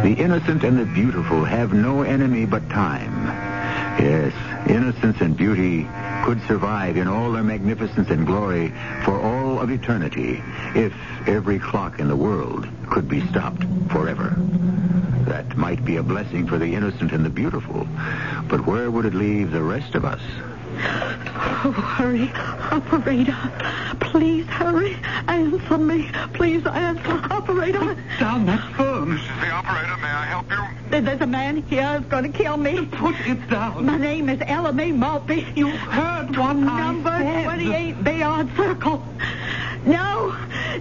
The innocent and the beautiful have no enemy but time. Yes, innocence and beauty could survive in all their magnificence and glory for all of eternity if every clock in the world could be stopped forever. That might be a blessing for the innocent and the beautiful, but where would it leave the rest of us? Oh, hurry. Operator, please hurry. Answer me. Please answer. Operator. Put down that phone. This is the operator. May I help you? There's a man here who's going to kill me. Put it down. My name is Ella Mae Maltby. You heard what Number I said. 28 Bayard Circle. No.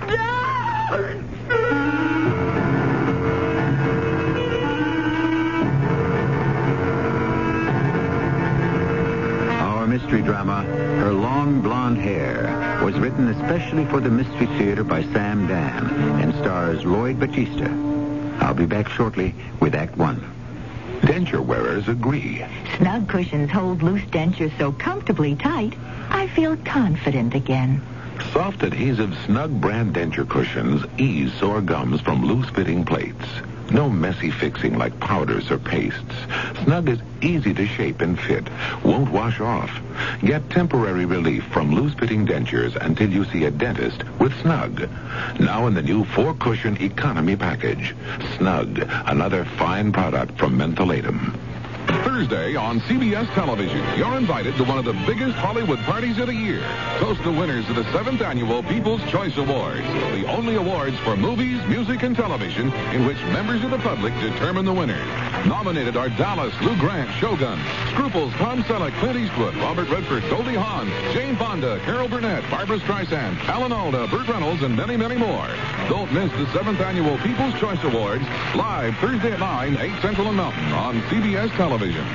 Mystery drama, Her Long Blonde Hair, was written especially for the Mystery Theater by Sam Dan and stars Lloyd Battista. I'll be back shortly with Act One. Denture wearers agree. Snug cushions hold loose dentures so comfortably tight, I feel confident again. Soft adhesive Snug brand denture cushions ease sore gums from loose-fitting plates. No messy fixing like powders or pastes. Snug is easy to shape and fit. Won't wash off. Get temporary relief from loose-fitting dentures until you see a dentist with Snug. Now in the new 4-cushion economy package. Snug, another fine product from Mentholatum. Thursday on CBS television, you're invited to one of the biggest Hollywood parties of the year. Toast the winners of the 7th Annual People's Choice Awards, the only awards for movies, music, and television in which members of the public determine the winners. Nominated are Dallas, Lou Grant, Shogun, Scruples, Tom Selleck, Clint Eastwood, Robert Redford, Goldie Hawn, Jane Fonda, Carol Burnett, Barbra Streisand, Alan Alda, Burt Reynolds, and many, many more. Don't miss the 7th Annual People's Choice Awards, live Thursday at 9, 8 Central and Mountain on CBS television.